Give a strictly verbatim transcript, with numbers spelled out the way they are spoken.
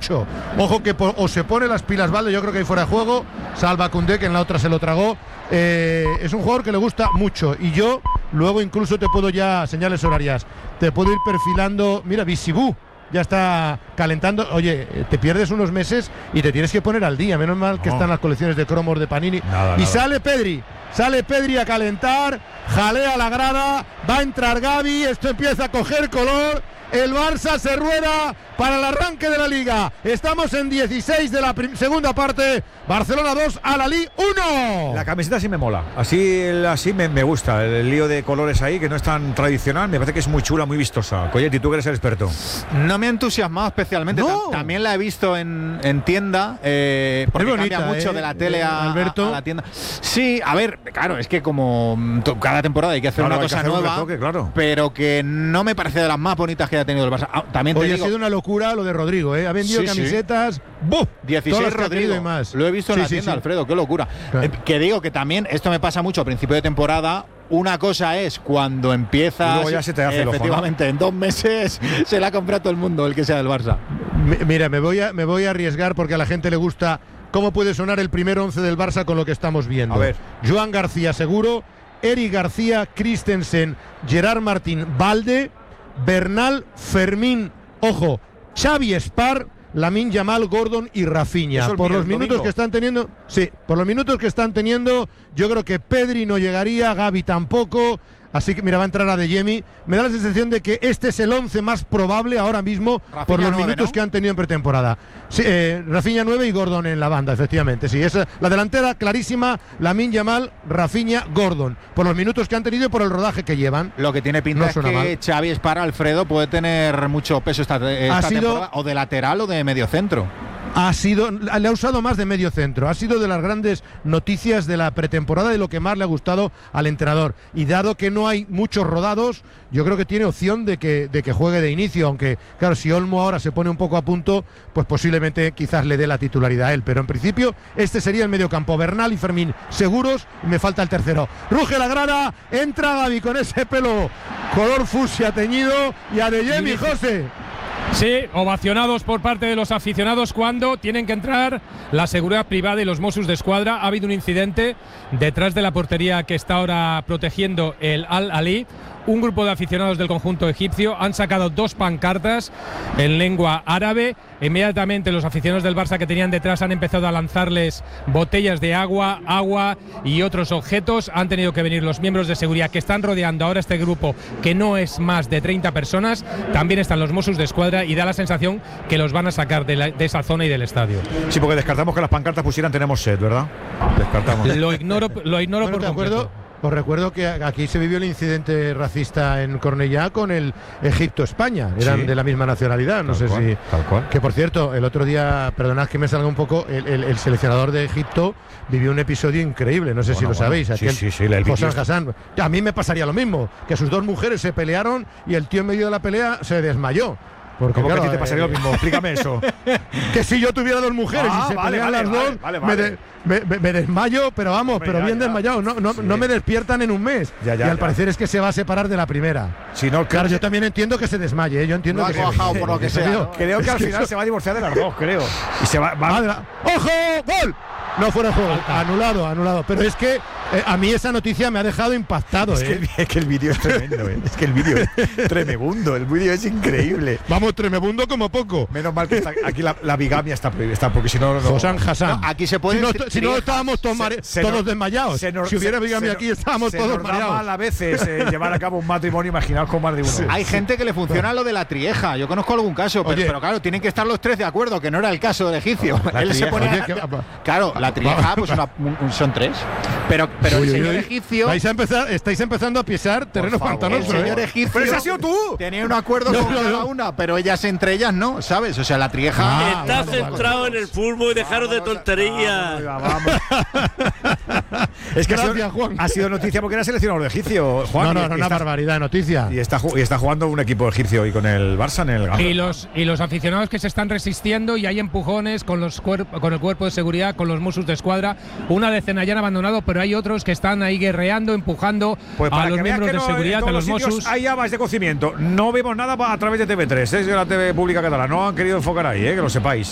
mucho. Ojo que po- o se pone las pilas Valde, yo creo que hay fuera de juego, salva Koundé, que en la otra se lo tragó. Eh, es un jugador que le gusta mucho y yo luego incluso te puedo ya, señales horarias, te puedo ir perfilando. Mira, Bisibú ya está calentando. Oye, te pierdes unos meses y te tienes que poner al día. Menos mal que No. están las colecciones de cromos de Panini. Nada, y nada. sale Pedri. Sale Pedri a calentar, jalea la grada, va a entrar Gavi, esto empieza a coger color. El Barça se rueda para el arranque de la Liga. Estamos en dieciséis de la prim- segunda parte. Barcelona dos, Al-Ahly uno. La camiseta sí me mola. Así, el- así me, me gusta. El, el lío de colores ahí, que no es tan tradicional, me parece que es muy chula, muy vistosa. Coyetti, tú que eres el experto. No me ha entusiasmado especialmente. No. Ta- También la he visto en, en tienda, eh, porque Es bonita, cambia mucho eh, de la tele eh, a, Alberto. a la tienda. Sí, a ver, claro, es que como mm, to- cada temporada hay que hacer Claro, una hay que cosa hacer un nueva, retoque, claro. pero que no me parece de las más bonitas que haya tenido el Barça. Ah, también te Hoy ha digo, sido una locura lo de Rodrigo, ¿eh? Ha vendido Sí, sí. camisetas. ¡Buf! dieciséis Todas las que ha tenido Rodrigo, y más. lo he visto en Sí, la sí, tienda, sí. Alfredo, qué locura. Claro. Eh, que digo que también esto me pasa mucho a principio de temporada. Una cosa es cuando empiezas, Y luego ya se te hace el ojo, ¿no? efectivamente, en dos meses se la ha comprado todo el mundo, el que sea del Barça. Mi- Mira, me voy, a, me voy a arriesgar porque a la gente le gusta cómo puede sonar el primer once del Barça con lo que estamos viendo. A ver. Joan García seguro, Eric García, Christensen, Gerard Martín, Valde, Bernal, Fermín, ojo, Xavi Spar, Lamine Yamal, Gordon y Rafinha. Eso el Por mi- los el minutos domingo. que están teniendo, sí, por los minutos que están teniendo, yo creo que Pedri no llegaría, Gavi tampoco. Así que mira, va a entrar a Adeyemi. Me da la sensación de que este es el once más probable ahora mismo Rafinha por los nueve, minutos ¿no? que han tenido en pretemporada. Sí, eh, Rafinha nueve y Gordon en la banda, efectivamente. Sí, es la delantera clarísima, Lamine Yamal, Rafinha, Gordon. Por los minutos que han tenido y por el rodaje que llevan. Lo que tiene pinta No es suena que mal. Xavi Espara, Alfredo, puede tener mucho peso esta, esta Ha sido- temporada, o de lateral o de medio centro. Ha sido, le ha usado más de medio centro. Ha sido de las grandes noticias de la pretemporada y lo que más le ha gustado al entrenador. Y dado que no hay muchos rodados, yo creo que tiene opción de que, de que juegue de inicio. Aunque, claro, si Olmo ahora se pone un poco a punto, pues posiblemente quizás le dé la titularidad a él. Pero en principio, este sería el medio campo. Bernal y Fermín seguros. Y me falta el tercero. Ruge la grada. Entra Gavi con ese pelo color fucsia teñido. Y Adeyemi, José. Sí, ovacionados por parte de los aficionados cuando tienen que entrar la seguridad privada y los Mossos de Escuadra. Ha habido un incidente detrás de la portería que está ahora protegiendo el Al-Ahly. Un grupo de aficionados del conjunto egipcio han sacado dos pancartas en lengua árabe. Inmediatamente los aficionados del Barça que tenían detrás han empezado a lanzarles botellas de agua, agua y otros objetos. Han tenido que venir los miembros de seguridad que están rodeando ahora este grupo, que no es más de treinta personas. También están los Mossos de Escuadra y da la sensación que los van a sacar de, la- de esa zona y del estadio. Sí, porque descartamos que las pancartas pusieran tenemos sed, ¿verdad? Descartamos. Lo ignoro, lo ignoro Bueno, por te completo. acuerdo, os recuerdo que aquí se vivió el incidente racista en Cornellá con el Egipto-España. Eran Sí. de la misma nacionalidad. No Tal sé cual, si. tal cual. Que por cierto, el otro día, perdonad que me salga un poco, el, el- el seleccionador de Egipto vivió un episodio increíble. No sé si Bueno, lo bueno. sabéis. Sí, aquel sí, sí, el vídeo Hossam está- Hassan. A mí me pasaría lo mismo. Que sus dos mujeres se pelearon y el tío en medio de la pelea se desmayó. Porque ¿Cómo que a claro, ti te pasaría eh, lo mismo? Explícame eso. que si yo tuviera dos mujeres Ah, y se vale, pelean vale, las vale, dos, vale, me vale. de- Me, me- me desmayo, pero vamos, Hombre, pero ya, bien ya. desmayado. No, no, Sí. no me despiertan en un mes. Ya, ya, y al ya. parecer es que se va a separar de la primera. Si no, Claro, yo también entiendo que se desmaye, ¿eh? Yo entiendo Lo ha que se- cuajado por lo que sea, Digo, ¿no? creo que es al final eso- se va a divorciar de las dos, creo. Y se va. va- Madre- ¡Ojo! ¡Gol! No fuera de juego. Anulado, anulado. Pero es que eh, a mí esa noticia me ha dejado impactado, es, que ¿eh? el, es que el vídeo es tremendo, ¿eh? Es que el vídeo es tremebundo. El vídeo es increíble. Vamos, tremebundo como poco. Menos mal que está, aquí la, la bigamia está prohibida, está, porque si no. no Hossam Hassan. No, aquí se pueden Si no, tri- si no triejas. estábamos todos, mare- Se- se todos nos- desmayados. se nos- si hubiera se- bigamia se- aquí, estábamos se todos nos da mareados. mal a veces eh, llevar a cabo un matrimonio, imaginaos con más de uno. Hay gente que le funciona lo de la trieja. Yo conozco algún caso, pero, Oye. pero claro, tienen que estar los tres de acuerdo, que no era el caso del egipcio. La Él se trieja, pone oye, a- que- claro, la trieja, pues una- un- un- son tres. Pero, pero Uy, el uy, señor uy. egipcio. Vais a empezar, estáis empezando a pisar terreno favor. El pantanoso, señor ¿eh? egipcio. ¡Pero ese has sido tú! Tenía un acuerdo No, con no, cada no. una, pero ellas entre ellas no, ¿sabes? O sea, la trieja. Ah, Estás vale, centrado vale. en el fútbol y dejaros de Vamos, tonterías. vamos, vamos. Es que ha Gracias, sido, Juan. ha sido noticia porque era seleccionador de egipcio, Juan. No, y- no, y no, una está- barbaridad de noticia. Y está, ju- y está jugando un equipo egipcio hoy con el Barça en el Gamba. Y los, y los aficionados que se están resistiendo y hay empujones con, los cuerp- con el cuerpo de seguridad, con los Mossos de Escuadra. Una decena ya han abandonado, pero hay otros que están ahí guerreando, empujando Pues a para los que veas miembros que de no, en seguridad, todos a los los sitios Mossos. hay amas de cocimiento. No vemos nada pa- a través de T V tres, es de la T V pública catalana. No han querido enfocar ahí, eh, que lo sepáis.